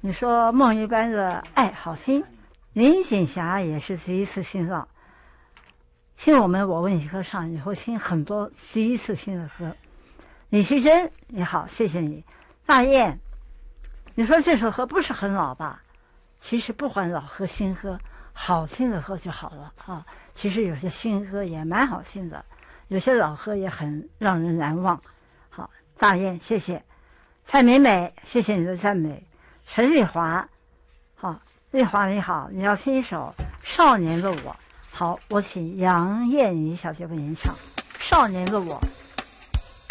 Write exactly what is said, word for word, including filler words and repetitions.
你说梦一般的爱好听，林锦霞也是第一次听到。听我们我问你歌唱，你会听很多第一次听的歌。李奇珍你好，谢谢你。大雁，你说这首歌不是很老吧？其实不管老歌新歌，好听的歌就好了啊。其实有些新歌也蛮好听的，有些老歌也很让人难忘。好，大雁谢谢。蔡美美，谢谢你的赞美。陈丽华，好，丽华你好，你要听一首《少年的我》。好，我请杨燕妮小姐为您唱《少年的我》。